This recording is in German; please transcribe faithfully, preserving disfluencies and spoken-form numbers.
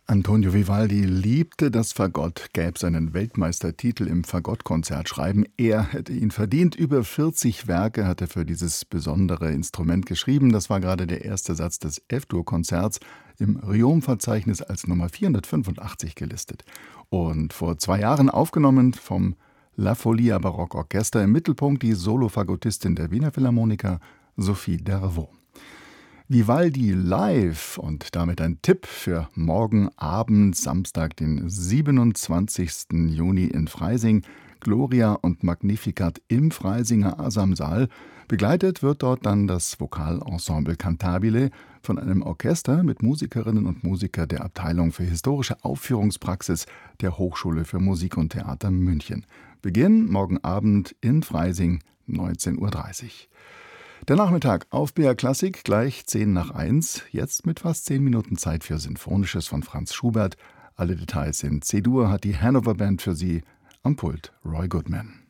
Antonio Vivaldi liebte das Fagott, gäbe seinen Weltmeistertitel im Fagottkonzert schreiben. Er hätte ihn verdient. Über vierzig Werke hat er für dieses besondere Instrument geschrieben. Das war gerade der erste Satz des F-Dur-Konzerts, im Riom-Verzeichnis als Nummer vierhundertfünfundachtzig gelistet. Und vor zwei Jahren aufgenommen vom La Folia Barockorchester, im Mittelpunkt die Solofagottistin der Wiener Philharmoniker Sophie Dervaux. Vivaldi live und damit ein Tipp für morgen Abend, Samstag, den siebenundzwanzigsten Juni in Freising. Gloria und Magnificat im Freisinger Asamsaal. Begleitet wird dort dann das Vokalensemble Cantabile von einem Orchester mit Musikerinnen und Musikern der Abteilung für historische Aufführungspraxis der Hochschule für Musik und Theater München. Beginn morgen Abend in Freising, neunzehn Uhr dreißig. Der Nachmittag auf B R Klassik gleich zehn nach eins, jetzt mit fast zehn Minuten Zeit für Sinfonisches von Franz Schubert. Alle Details in C-Dur hat die Hanover Band für Sie, am Pult Roy Goodman.